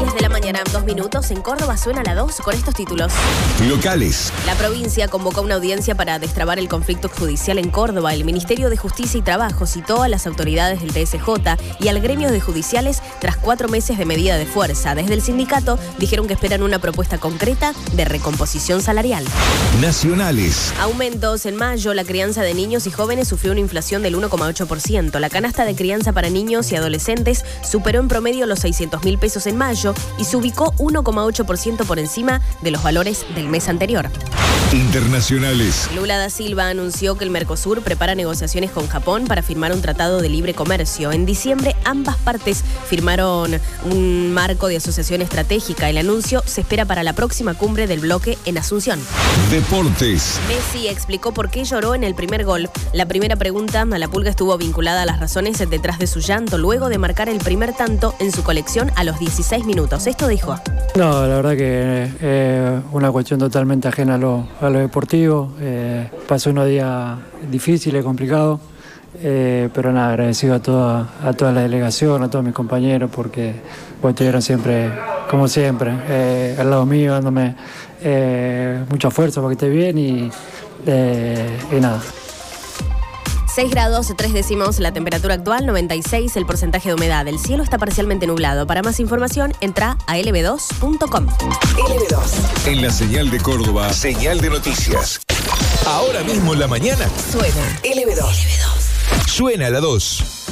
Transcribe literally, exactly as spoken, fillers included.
diez de la mañana, dos minutos. En Córdoba suena la dos con estos títulos. Locales. La provincia convocó una audiencia para destrabar el conflicto judicial en Córdoba. El Ministerio de Justicia y Trabajo citó a las autoridades del T S J y al gremio de judiciales tras cuatro meses de medida de fuerza. Desde el sindicato dijeron que esperan una propuesta concreta de recomposición salarial. Nacionales. Aumentos. En mayo, la crianza de niños y jóvenes sufrió una inflación del uno coma ocho por ciento. La canasta de crianza para niños y adolescentes superó en promedio los seiscientos mil pesos en mayo y se ubicó uno coma ocho por ciento por encima de los valores del mes anterior. Internacionales. Lula da Silva anunció que el Mercosur prepara negociaciones con Japón para firmar un tratado de libre comercio. En diciembre, ambas partes firmaron un marco de asociación estratégica. El anuncio se espera para la próxima cumbre del bloque en Asunción. Deportes. Messi explicó por qué lloró en el primer gol. La primera pregunta a la Pulga estuvo vinculada a las razones detrás de su llanto luego de marcar el primer tanto en su colección a los dieciséis minutos. Esto dijo. No, la verdad que es eh, una cuestión totalmente ajena a lo, a lo deportivo. Eh, pasó unos días difíciles, complicados, eh, pero nada, agradecido a toda, a toda la delegación, a todos mis compañeros, porque pues, estuvieron siempre, como siempre, eh, al lado mío, dándome eh, mucha fuerza para que esté bien y, eh, y nada. seis grados, tres décimos la temperatura actual, noventa y seis el porcentaje de humedad. El cielo está parcialmente nublado. Para más información, entra a L B dos punto com. L B dos. En la señal de Córdoba, señal de noticias. Ahora mismo en la mañana Suena L B dos. Suena la dos.